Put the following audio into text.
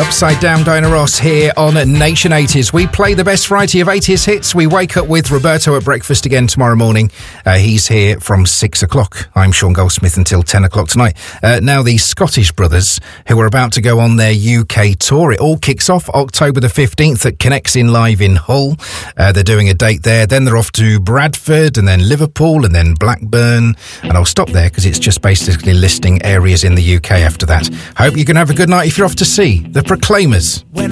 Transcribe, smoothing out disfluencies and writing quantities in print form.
Upside Down, Diana Ross here on Nation 80s. We play the best variety of 80s hits. We wake up with Roberto at breakfast again tomorrow morning. He's here from 6 o'clock. I'm Sean Goldsmith until 10 o'clock tonight. Now the Scottish Brothers, who are about to go on their UK tour. It all kicks off October the 15th at Connects In Live in Hull. They're doing a date there. Then they're off to Bradford and then Liverpool and then Blackburn. And I'll stop there because it's just basically listing areas in the UK after that. Hope you can have a good night if you're off to see the Proclaimers.